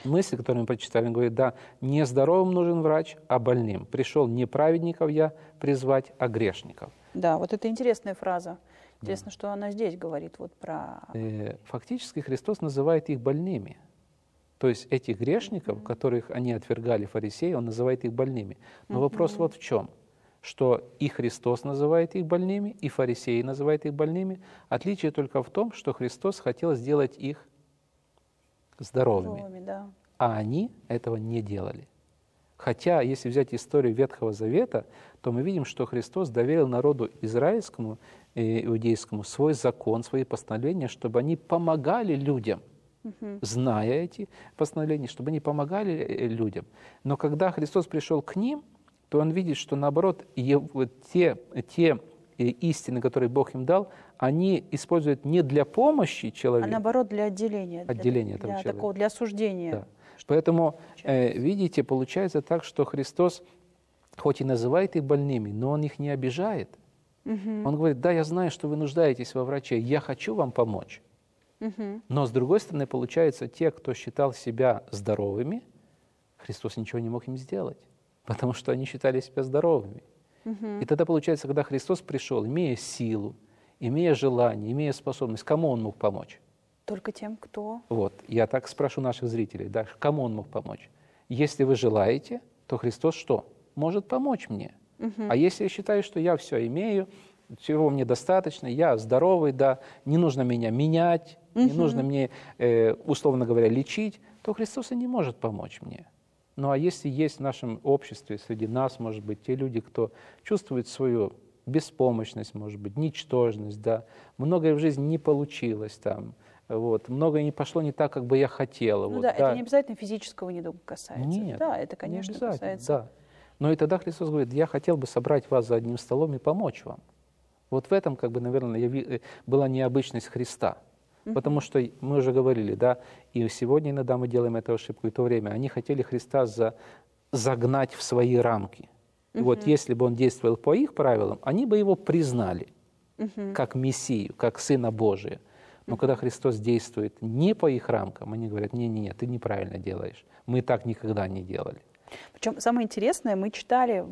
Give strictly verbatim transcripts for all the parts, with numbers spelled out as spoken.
мысль, которую мы прочитали, он говорит, да, не здоровым нужен врач, а больным. Пришел не праведников я призвать, а грешников. Да, вот это интересная фраза. Интересно, да. что она здесь говорит вот про... Фактически Христос называет их больными. То есть этих грешников, mm-hmm. которых они отвергали фарисеи, он называет их больными. Но mm-hmm. вопрос вот в чем. Что и Христос называет их больными, и фарисеи называют их больными. Отличие только в том, что Христос хотел сделать их здоровыми, здоровыми да. а они этого не делали. Хотя, если взять историю Ветхого Завета, то мы видим, что Христос доверил народу израильскому, иудейскому свой закон, свои постановления, чтобы они помогали людям, угу. зная эти постановления, чтобы они помогали людям. Но когда Христос пришел к ним, то он видит, что наоборот, те, те истины, которые Бог им дал, они используют не для помощи человеку, а наоборот для отделения, отделения для, для, для, такого, для осуждения. Да. Поэтому, э, видите, получается так, что Христос, хоть и называет их больными, но Он их не обижает. Угу. Он говорит, да, я знаю, что вы нуждаетесь во враче, я хочу вам помочь. Угу. Но, с другой стороны, получается, те, кто считал себя здоровыми, Христос ничего не мог им сделать. Потому что они считали себя здоровыми. Угу. И тогда получается, когда Христос пришел, имея силу, имея желание, имея способность, кому Он мог помочь? Только тем, кто... Вот, я так спрошу наших зрителей, да, кому Он мог помочь? Если вы желаете, то Христос что? Может помочь мне. Угу. А если я считаю, что я все имею, всего мне достаточно, я здоровый, да, не нужно меня менять, угу. не нужно мне, э, условно говоря, лечить, то Христос и не может помочь мне. Ну а если есть в нашем обществе, среди нас, может быть, те люди, кто чувствует свою беспомощность, может быть, ничтожность, да, многое в жизни не получилось там, вот, многое не пошло не так, как бы я хотела. Ну вот, да, да, это не обязательно физического недуга касается. Нет, да, это, конечно, не касается. Да. Но и тогда Христос говорит, я хотел бы собрать вас за одним столом и помочь вам. Вот в этом, как бы, наверное, была необычность Христа. Угу. Потому что мы уже говорили, да, и сегодня иногда мы делаем эту ошибку, и в то время они хотели Христа за, загнать в свои рамки. И угу. вот если бы он действовал по их правилам, они бы его признали угу. как Мессию, как Сына Божия. Но угу. когда Христос действует не по их рамкам, они говорят, не-не-не, ты неправильно делаешь. Мы так никогда не делали. Причем самое интересное, мы читали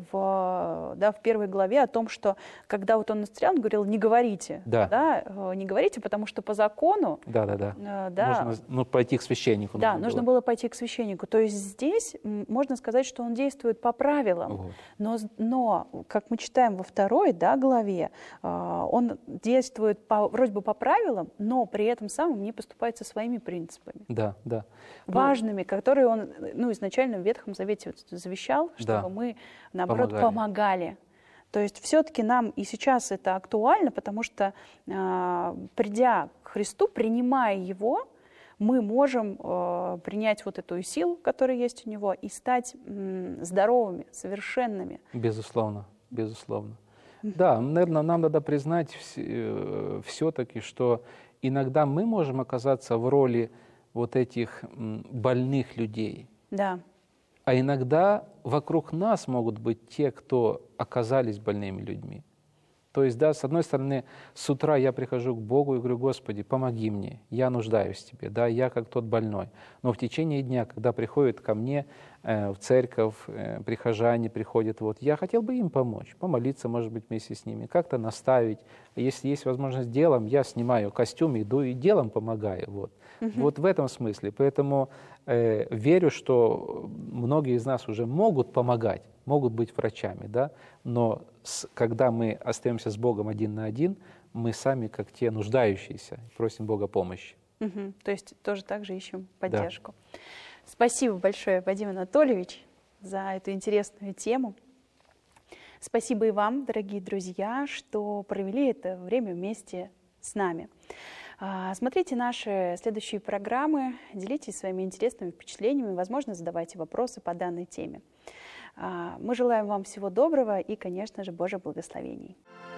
в, да, в первой главе о том, что когда вот он настрелял, он говорил, не говорите, да. Да, не говорите, потому что по закону... Да, да, да. Э, да нужно ну, пойти к священнику. Да, нужно, нужно было. было пойти к священнику. То есть здесь можно сказать, что он действует по правилам, вот. но, но, как мы читаем во второй да, главе, э, он действует по, вроде бы по правилам, но при этом самым не поступает со своими принципами. Да, да. Важными, ну, которые он ну, изначально в Ветхом Завете завещал, чтобы да. мы, наоборот, помогали. помогали. То есть все-таки нам и сейчас это актуально, потому что, э, придя к Христу, принимая Его, мы можем э, принять вот эту силу, которая есть у Него, и стать э, здоровыми, совершенными. Безусловно, безусловно. Да, наверное, нам надо признать все-таки, что иногда мы можем оказаться в роли вот этих больных людей. Да. А иногда вокруг нас могут быть те, кто оказались больными людьми. То есть, да, с одной стороны, с утра я прихожу к Богу и говорю, Господи, помоги мне, я нуждаюсь в Тебе, да, я как тот больной. Но в течение дня, когда приходят ко мне э, в церковь, э, прихожане приходят, вот, я хотел бы им помочь, помолиться, может быть, вместе с ними, как-то наставить. Если есть возможность делом, я снимаю костюм, иду и делом помогаю. Вот, угу. вот в этом смысле. Поэтому э, верю, что многие из нас уже могут помогать, могут быть врачами, да, но с, когда мы остаемся с Богом один на один, мы сами как те нуждающиеся, просим Бога помощи. Угу. То есть тоже так же ищем поддержку. Да. Спасибо большое, Вадим Анатольевич, за эту интересную тему. Спасибо и вам, дорогие друзья, что провели это время вместе с нами. Смотрите наши следующие программы, делитесь своими интересными впечатлениями, возможно, задавайте вопросы по данной теме. Мы желаем вам всего доброго и, конечно же, Божьих благословений.